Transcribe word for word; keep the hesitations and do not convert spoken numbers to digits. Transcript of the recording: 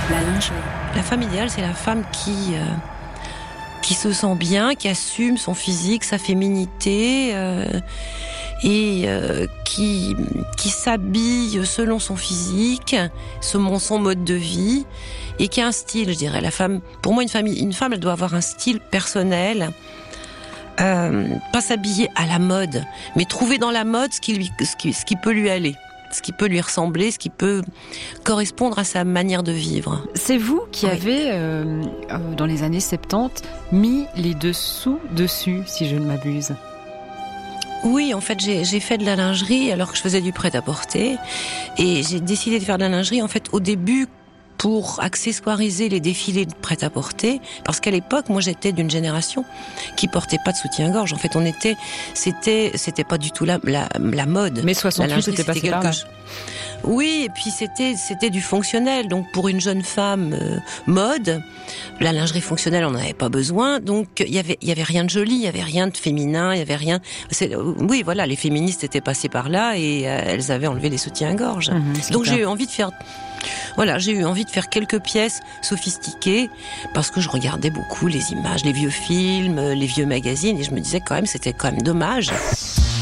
La lingerie. La femme idéale, c'est la femme qui euh, qui se sent bien, qui assume son physique, sa féminité, euh, et euh, qui qui s'habille selon son physique, son, son mode de vie, et qui a un style, je dirais. La femme, pour moi, une femme, une femme, elle doit avoir un style personnel. Euh, pas s'habiller à la mode, mais trouver dans la mode ce qui lui, ce qui, ce qui peut lui aller, ce qui peut lui ressembler, ce qui peut correspondre à sa manière de vivre. C'est vous qui oui. avez, euh, euh, dans les années soixante-dix, mis les dessous dessus, si je ne m'abuse. Oui, en fait, j'ai, j'ai fait de la lingerie alors que je faisais du prêt-à-porter, et j'ai décidé de faire de la lingerie en fait au début pour accessoiriser les défilés de prêt-à-porter, parce qu'à l'époque, moi, j'étais d'une génération qui portait pas de soutien-gorge. En fait, on était, c'était, c'était pas du tout la, la, la mode. Mais soixante-huit, c'était passé par là. Oui, et puis c'était, c'était du fonctionnel. Donc, pour une jeune femme euh, mode, la lingerie fonctionnelle, on n'en avait pas besoin. Donc, il y avait, il y avait rien de joli, il y avait rien de féminin, il y avait rien. C'est, oui, voilà, les féministes étaient passées par là et euh, elles avaient enlevé les soutiens-gorge. Mmh, donc, j'ai eu envie de faire. Voilà, j'ai eu envie de faire quelques pièces sophistiquées parce que je regardais beaucoup les images, les vieux films, les vieux magazines, et je me disais quand même, c'était quand même dommage.